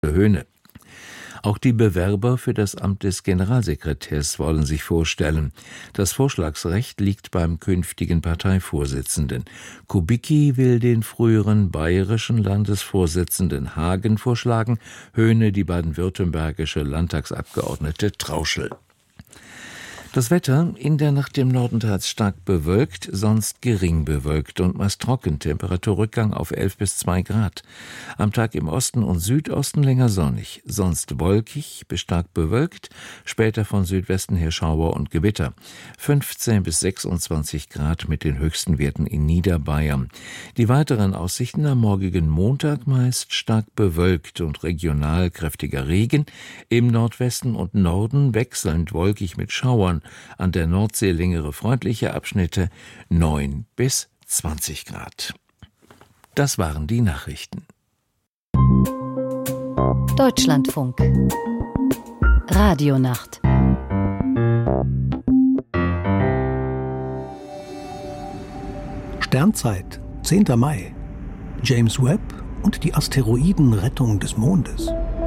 Höhne. Auch die Bewerber für das Amt des Generalsekretärs wollen sich vorstellen. Das Vorschlagsrecht liegt beim künftigen Parteivorsitzenden. Kubicki will den früheren bayerischen Landesvorsitzenden Hagen vorschlagen, Höhne die baden-württembergische Landtagsabgeordnete Trauschel. Das Wetter: in der Nacht im Norden teils stark bewölkt, sonst gering bewölkt und meist trocken. Temperaturrückgang auf 11 bis 2 Grad. Am Tag im Osten und Südosten länger sonnig, sonst wolkig bis stark bewölkt, später von Südwesten her Schauer und Gewitter. 15 bis 26 Grad mit den höchsten Werten in Niederbayern. Die weiteren Aussichten: am morgigen Montag meist stark bewölkt und regional kräftiger Regen. Im Nordwesten und Norden wechselnd wolkig mit Schauern. An der Nordsee längere freundliche Abschnitte, 9 bis 20 Grad. Das waren die Nachrichten. Deutschlandfunk. Radionacht. Sternzeit, 10. Mai. James Webb und die Asteroidenrettung des Mondes.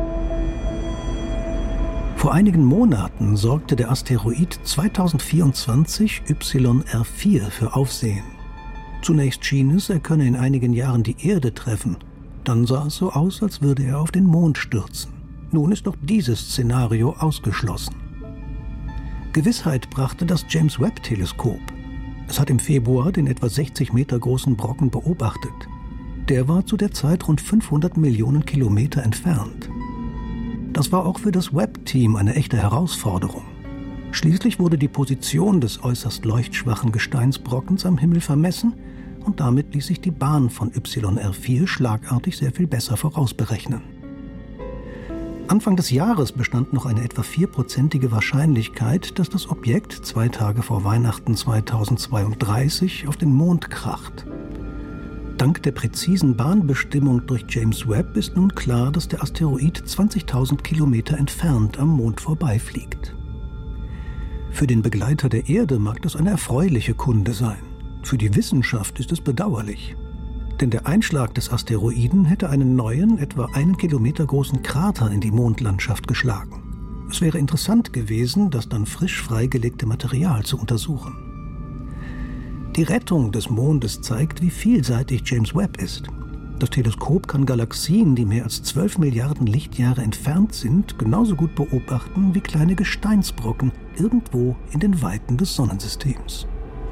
Vor einigen Monaten sorgte der Asteroid 2024 YR4 für Aufsehen. Zunächst schien es, er könne in einigen Jahren die Erde treffen. Dann sah es so aus, als würde er auf den Mond stürzen. Nun ist auch dieses Szenario ausgeschlossen. Gewissheit brachte das James-Webb-Teleskop. Es hat im Februar den etwa 60 Meter großen Brocken beobachtet. Der war zu der Zeit rund 500 Millionen Kilometer entfernt. Das war auch für das Webb-Team eine echte Herausforderung. Schließlich wurde die Position des äußerst leuchtschwachen Gesteinsbrockens am Himmel vermessen und damit ließ sich die Bahn von YR4 schlagartig sehr viel besser vorausberechnen. Anfang des Jahres bestand noch eine etwa 4%ige Wahrscheinlichkeit, dass das Objekt 2 Tage vor Weihnachten 2032 auf den Mond kracht. Dank der präzisen Bahnbestimmung durch James Webb ist nun klar, dass der Asteroid 20.000 Kilometer entfernt am Mond vorbeifliegt. Für den Begleiter der Erde mag das eine erfreuliche Kunde sein. Für die Wissenschaft ist es bedauerlich. Denn der Einschlag des Asteroiden hätte einen neuen, etwa 1 Kilometer großen Krater in die Mondlandschaft geschlagen. Es wäre interessant gewesen, das dann frisch freigelegte Material zu untersuchen. Die Rettung des Mondes zeigt, wie vielseitig James Webb ist. Das Teleskop kann Galaxien, die mehr als 12 Milliarden Lichtjahre entfernt sind, genauso gut beobachten wie kleine Gesteinsbrocken irgendwo in den Weiten des Sonnensystems.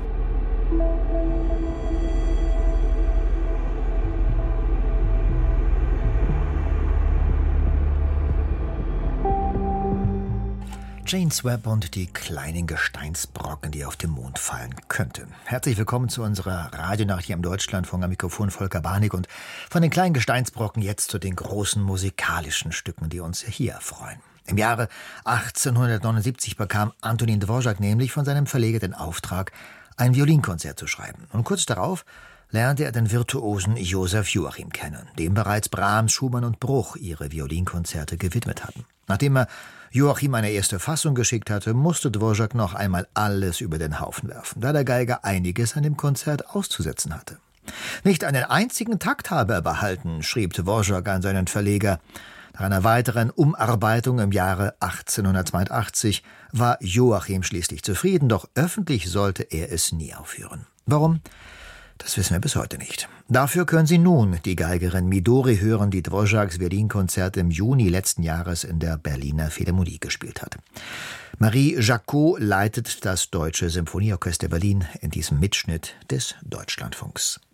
James Webb und die kleinen Gesteinsbrocken, die auf dem Mond fallen könnten. Herzlich willkommen zu unserer Radionacht hier im Deutschlandfunk. Am Mikrofon Volker Barnig und von den kleinen Gesteinsbrocken jetzt zu den großen musikalischen Stücken, die uns hier freuen. Im Jahre 1879 bekam Antonín Dvořák nämlich von seinem Verleger den Auftrag, ein Violinkonzert zu schreiben. Und kurz darauf lernte er den Virtuosen Josef Joachim kennen, dem bereits Brahms, Schumann und Bruch ihre Violinkonzerte gewidmet hatten. Nachdem er Joachim eine erste Fassung geschickt hatte, musste Dvořák noch einmal alles über den Haufen werfen, da der Geiger einiges an dem Konzert auszusetzen hatte. Nicht einen einzigen Takt habe er behalten, schrieb Dvořák an seinen Verleger. Nach einer weiteren Umarbeitung im Jahre 1882 war Joachim schließlich zufrieden, doch öffentlich sollte er es nie aufführen. Warum? Das wissen wir bis heute nicht. Dafür können Sie nun die Geigerin Midori hören, die Dvořáks Violinkonzert im Juni letzten Jahres in der Berliner Philharmonie gespielt hat. Marie Jacquot leitet das Deutsche Symphonieorchester Berlin in diesem Mitschnitt des Deutschlandfunks.